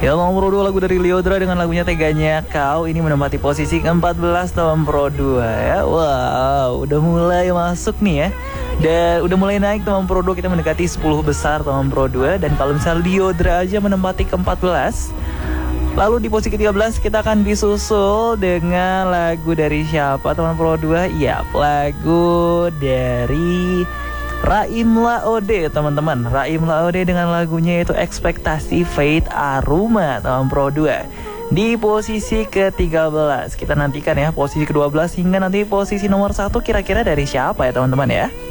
Ya, nomor 2 lagu dari Lyodra dengan lagunya Teganya Kau ini menempati posisi ke-14 Taman Pro 2 ya. Wow, udah mulai masuk nih ya. Dan udah mulai naik Taman Pro 2, kita mendekati 10 besar Taman Pro 2. Dan kalau misalnya Lyodra aja menempati ke-14, lalu di posisi ke-13 kita akan disusul dengan lagu dari siapa Taman Pro 2? Ya, lagu dari Raim Laode teman-teman. Raim Laode dengan lagunya itu Ekspektasi Fate Aroma Taman Pro 2 di posisi ke-13. Kita nantikan ya posisi ke-12 hingga nanti posisi nomor 1 kira-kira dari siapa ya teman-teman ya.